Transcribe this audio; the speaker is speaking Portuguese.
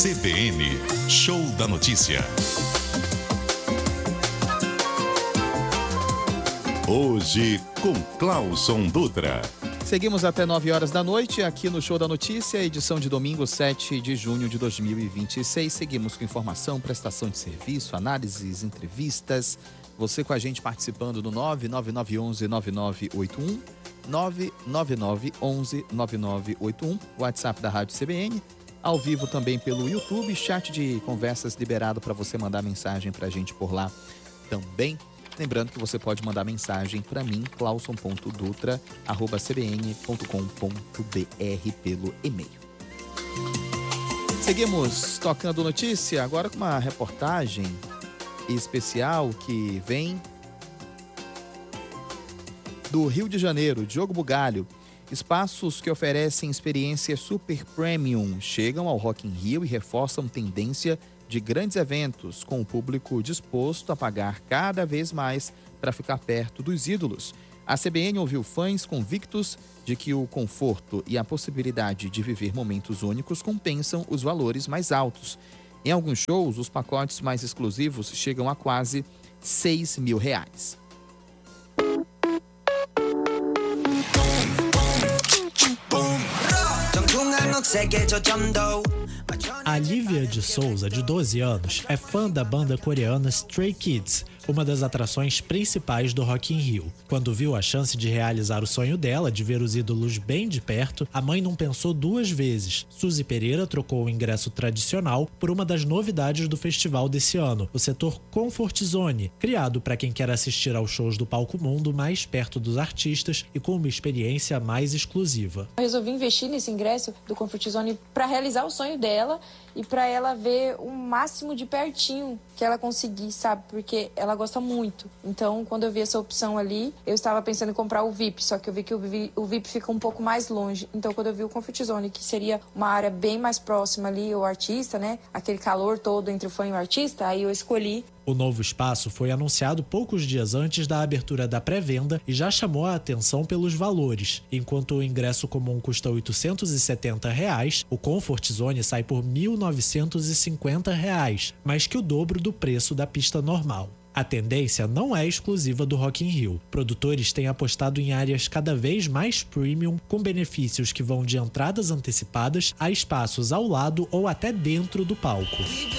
CBN, Show da Notícia. Hoje com Clauson Dutra. Seguimos até 9 horas da noite aqui no Show da Notícia, edição de domingo 7 de junho de 2026. Seguimos com informação, prestação de serviço, análises, entrevistas. Você com a gente participando no 99911-9981, 99911-9981, WhatsApp da Rádio CBN. Ao vivo também pelo YouTube, chat de conversas liberado para você mandar mensagem para a gente por lá também. Lembrando que você pode mandar mensagem para mim, clauson.dutra@cbn.com.br pelo e-mail. Seguimos tocando notícia, agora com uma reportagem especial que vem do Rio de Janeiro, Diogo Bugalho. Espaços que oferecem experiência super premium chegam ao Rock in Rio e reforçam tendência de grandes eventos, com o público disposto a pagar cada vez mais para ficar perto dos ídolos. A CBN ouviu fãs convictos de que o conforto e a possibilidade de viver momentos únicos compensam os valores mais altos. Em alguns shows, os pacotes mais exclusivos chegam a quase R$6 mil. A Lívia de Souza, de 12 anos, é fã da banda coreana Stray Kids, uma das atrações principais do Rock in Rio. Quando viu a chance de realizar o sonho dela de ver os ídolos bem de perto, a mãe não pensou duas vezes. Suzy Pereira trocou o ingresso tradicional por uma das novidades do festival desse ano, o setor Comfort Zone, criado para quem quer assistir aos shows do Palco Mundo mais perto dos artistas e com uma experiência mais exclusiva. Eu resolvi investir nesse ingresso do Comfort Zone para realizar o sonho dela e para ela ver o máximo de pertinho que ela conseguir, sabe? Porque ela gosta muito. Então, quando eu vi essa opção ali, eu estava pensando em comprar o VIP, só que eu vi que o VIP fica um pouco mais longe. Então, quando eu vi o Comfort Zone, que seria uma área bem mais próxima ali, o artista, né? Aquele calor todo entre o fã e o artista, aí eu escolhi. O novo espaço foi anunciado poucos dias antes da abertura da pré-venda e já chamou a atenção pelos valores. Enquanto o ingresso comum custa R$870, o Comfort Zone sai por R$1.950, mais que o dobro do preço da pista normal. A tendência não é exclusiva do Rock in Rio. Produtores têm apostado em áreas cada vez mais premium, com benefícios que vão de entradas antecipadas a espaços ao lado ou até dentro do palco.